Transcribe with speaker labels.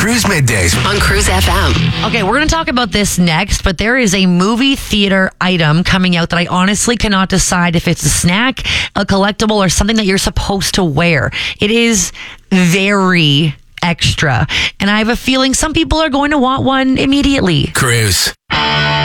Speaker 1: Cruise Middays on Cruise FM.
Speaker 2: Okay, we're going to talk about this next, but there is a movie theater item coming out that I honestly cannot decide if it's a snack, a collectible, or something that you're supposed to wear. It is very extra, and I have a feeling some people are going to want one immediately.
Speaker 1: Cruise.